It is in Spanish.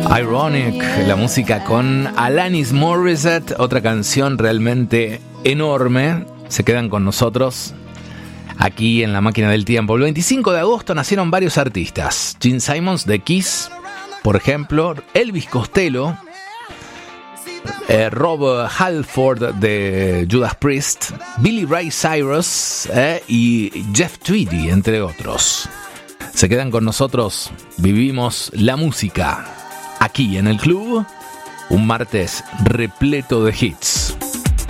Ironic, la música con Alanis Morissette, otra canción realmente enorme. Se quedan con nosotros aquí en La Máquina del Tiempo. El 25 de agosto nacieron varios artistas. Gene Simmons de Kiss, por ejemplo, Elvis Costello, Rob Halford de Judas Priest, Billy Ray Cyrus y Jeff Tweedy, entre otros. Se quedan con nosotros, vivimos la música aquí en el club, un martes repleto de hits.